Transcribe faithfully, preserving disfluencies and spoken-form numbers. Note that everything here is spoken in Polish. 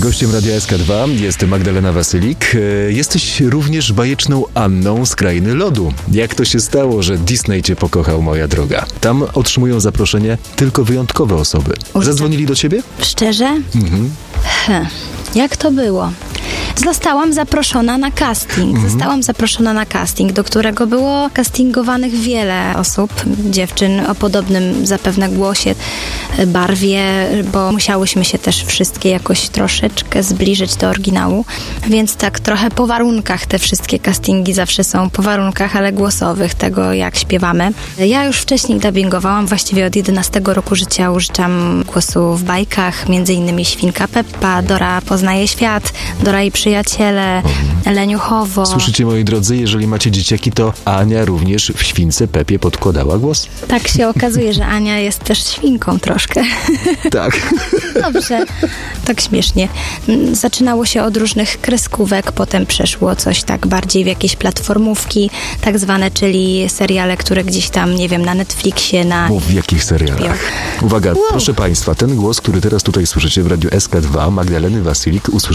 Gościem Radia S K dwa jest Magdalena Wasylik. Jesteś również bajeczną Anną z Krainy Lodu. Jak to się stało, że Disney cię pokochał, moja droga? Tam otrzymują zaproszenie tylko wyjątkowe osoby. Zadzwonili do ciebie? Szczerze? Mhm. Hm. Jak to było? Zostałam zaproszona na casting. Mhm. Zostałam zaproszona na casting, do którego było castingowanych wiele osób, dziewczyn o podobnym zapewne głosie, barwie, bo musiałyśmy się też wszystkie jakoś troszeczkę zbliżyć do oryginału, więc tak trochę po warunkach te wszystkie castingi zawsze są, po warunkach, ale głosowych, tego jak śpiewamy. Ja już wcześniej dubbingowałam, właściwie od jedenastego roku życia użyczam głosu w bajkach, między innymi Świnka Peppa, Dora poznaje świat, Dora i przyjaciele, Leniuchowo. Słyszycie, moi drodzy, jeżeli macie dzieciaki, to Ania również w Śwince Pepie podkładała głos? Tak się okazuje, że Ania jest też świnką troszkę. Tak. Dobrze. Tak śmiesznie. Zaczynało się od różnych kreskówek, potem przeszło coś tak bardziej w jakieś platformówki, tak zwane, czyli seriale, które gdzieś tam, nie wiem, na Netflixie, na... Mów w jakich serialach. Uwaga, wow. Proszę Państwa, ten głos, który teraz tutaj słyszycie w Radiu S K dwa, Magdaleny Wasylik, usłyszycie